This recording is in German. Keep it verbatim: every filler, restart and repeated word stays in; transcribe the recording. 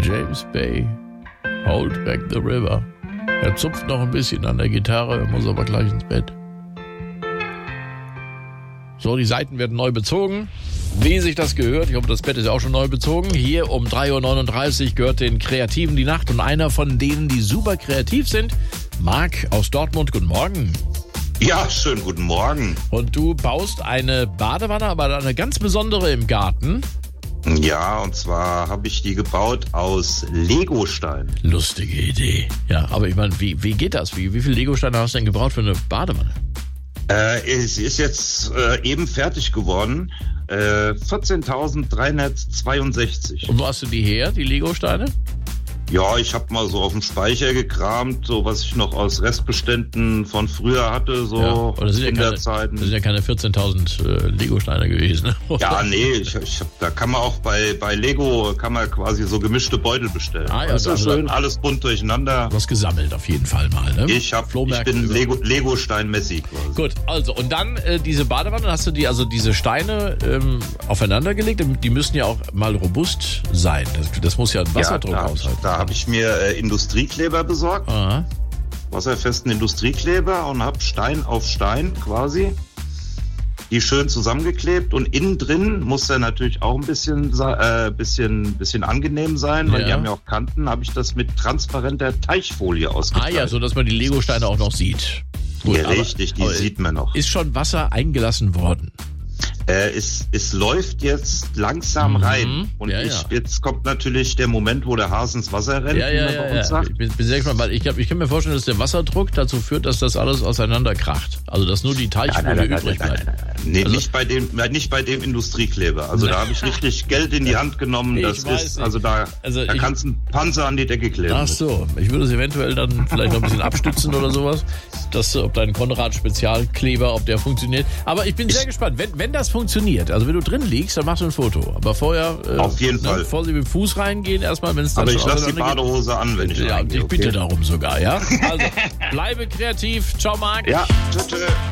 James Bay, Hold Back the River. Er zupft noch ein bisschen an der Gitarre, muss aber gleich ins Bett. So, die Saiten werden neu bezogen. Wie sich das gehört, ich hoffe, das Bett ist ja auch schon neu bezogen. Hier um drei Uhr neununddreißig gehört den Kreativen die Nacht. Und einer von denen, die super kreativ sind, Marc aus Dortmund. Guten Morgen. Ja, schönen guten Morgen. Und du baust eine Badewanne, aber eine ganz besondere im Garten. Ja, und zwar habe ich die gebaut aus Legostein. Lustige Idee. Ja, aber ich meine, wie, wie geht das? Wie, wie viele Legosteine hast du denn gebraucht für eine Badewanne? Äh, sie ist jetzt äh, eben fertig geworden. Äh, vierzehntausenddreihundertzweiundsechzig. Und wo hast du die her, die Legosteine? Ja, ich habe mal so auf dem Speicher gekramt, so was ich noch aus Restbeständen von früher hatte, so ja, das sind ja keine, Kinderzeiten. Das sind ja keine vierzehntausend äh, Legosteine gewesen. Ja, nee, ich, ich hab, da kann man auch bei, bei Lego kann man quasi so gemischte Beutel bestellen. Ah, ja, das ist also schön, alles bunt durcheinander. Was gesammelt auf jeden Fall mal, ne? Ich, hab, ich bin Lego, Legostein-Messi quasi. Gut, also und dann äh, diese Badewanne, hast du die, also diese Steine ähm, aufeinander gelegt, die müssen ja auch mal robust sein. Das, das muss ja einen Wasserdruck ja, aushalten. Da habe ich mir äh, Industriekleber besorgt, Aha. wasserfesten Industriekleber und habe Stein auf Stein quasi die schön zusammengeklebt und innen drin muss er natürlich auch ein bisschen äh, bisschen bisschen angenehm sein, weil ja. die haben ja auch Kanten, habe ich das mit transparenter Teichfolie ausgetragen. Ah ja, so dass man die Legosteine auch noch sieht. Gut, ja, richtig, die sieht man noch. Ist schon Wasser eingelassen worden? Äh, es, es läuft jetzt langsam mhm. rein und ja, ich, ja. jetzt kommt natürlich der Moment, wo der Hase ins Wasser rennt, ja, ja, wie man ja, bei uns ja. sagt. Ich bin, bin sehr gespannt, weil ich, ich kann mir vorstellen, dass der Wasserdruck dazu führt, dass das alles auseinander kracht. Also dass nur die Teichfolie nein, nein, übrig nein, bleibt. Nein, nein, nein. Nee, also, nicht bei dem, nicht bei dem Industriekleber. Also da habe ich richtig Geld in die Hand genommen. Das ist, nicht. also da, also da ich, kannst du einen Panzer an die Decke kleben. Ach so, ich würde es eventuell dann vielleicht noch ein bisschen abstützen oder sowas. Dass, ob dein Konrad Spezialkleber, ob der funktioniert. Aber ich bin sehr ich, gespannt, wenn, wenn das funktioniert, also wenn du drin liegst, dann machst du ein Foto. Aber vorher, äh, auf jeden ne, Fall. Bevor sie mit dem Fuß reingehen, erstmal, wenn es dann Aber ich lasse die Badehose an, wenn ich Ja, reingehe, ich bitte okay? darum sogar, ja. Also, bleibe kreativ. Ciao, Marc. Ja, tschüss.